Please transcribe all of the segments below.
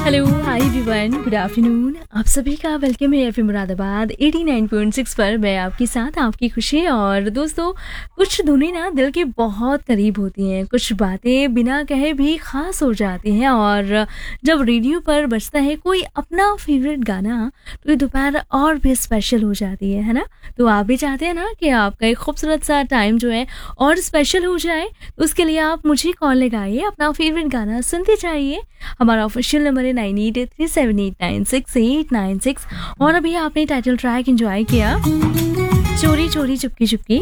Hello, hi everyone, good afternoon. आप सभी का वेलकम है एफएम मुरादाबाद 89.6 पर। मैं आपके साथ, आपकी खुशी। और दोस्तों, कुछ धुनें ना दिल के बहुत करीब होती हैं, कुछ बातें बिना कहे भी ख़ास हो जाती हैं। और जब रेडियो पर बजता है कोई अपना फेवरेट गाना, तो ये दोपहर और भी स्पेशल हो जाती है ना? तो आप भी चाहते हैं ना कि आपका एक खूबसूरत सा टाइम जो है और स्पेशल हो जाए, तो उसके लिए आप मुझे कॉल लगाइए, अपना फेवरेट गाना सुनते जाइए। हमारा ऑफिशियल नंबर है 9837896896। और अभी आपने टाइटल ट्रैक एंजॉय किया, चोरी चोरी चुपकी चुपकी।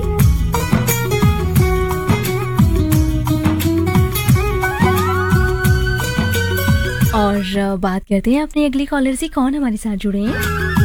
और बात करते हैं अपने अगली कॉलर से, कौन हमारे साथ जुड़े हैं।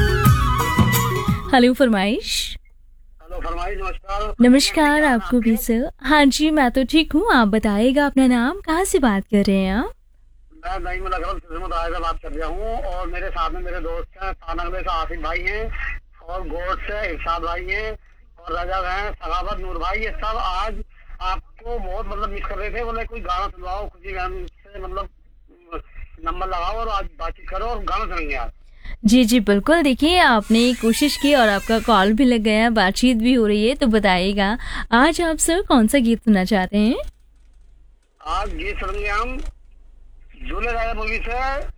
हेलो फरमाइश। हेलो फरमाइश, नमस्कार। नमस्कार आपको भी सर। हाँ जी, मैं तो ठीक हूँ। आप बताइएगा अपना नाम, कहाँ से बात कर रहे हैं आप? मैं नईमुल अकरम किस्मत आया से बात कर रहा हूँ, और मेरे साथ में मेरे दोस्त हैं, तानगले से आसिफ भाई हैं, और गोट से इरशाद भाई हैं, और रजब हैं, सखावत नूर भाई। ये सब आज आपको बहुत मिस कर रहे थे। बोले कोई गाना सुनवाओ, खुशी गान से नंबर लगाओ और आज बातचीत करो और गाना सुनेंगे आज। जी जी बिल्कुल। देखिए, आपने कोशिश की और आपका कॉल भी लग गया, बातचीत भी हो रही है। तो बताइएगा आज आप सर कौन सा गीत सुनना चाहते हैं? आज गीत सुनेंगे हम दूल्हे राजा मूवी से,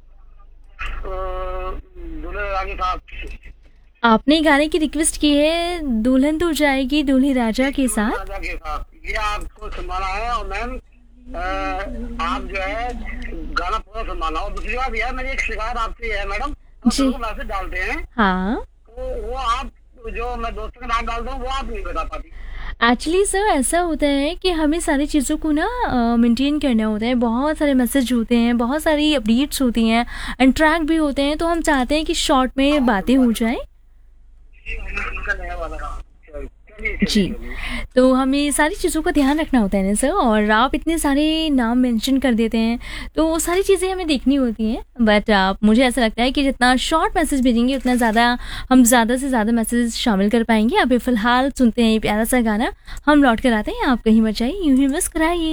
दूल्हे राजा साहब। आपने गाने की रिक्वेस्ट की है, दुल्हन तो जाएगी दूल्हे राजा के साथ। राजा के साथ ये आपको सुनवाना है। और मैम आप जो है गाना पूरा सुनवाना। और दूसरी बात यह है, मेरी एक शिकायत आपसे ये है मैडम, जी। मैसेज डालते हैं हाँ, तो वो आप जो मैं दोस्तों के नाम डालता हूँ वो आप नहीं बता पाती। एक्चुअली सर ऐसा होता है कि हमें सारी चीज़ों को ना मेंटेन करना होता है। बहुत सारे मैसेज होते हैं, बहुत सारी अपडेट्स होती हैं एंड ट्रैक भी होते हैं, तो हम चाहते हैं कि शॉर्ट में बातें हो जाए। जी, तो हमें सारी चीज़ों का ध्यान रखना होता है ना सर। और आप इतने सारे नाम मेंशन कर देते हैं, तो वो सारी चीज़ें हमें देखनी होती हैं। बट आप, मुझे ऐसा लगता है कि जितना शॉर्ट मैसेज भेजेंगे उतना ज़्यादा हम ज़्यादा से ज़्यादा मैसेज शामिल कर पाएंगे। अभी फ़िलहाल सुनते हैं ये प्यारा सा गाना, हम लौट कर आते हैं। आप कहीं मत जाइए, यूं ही मुस्कुराइए।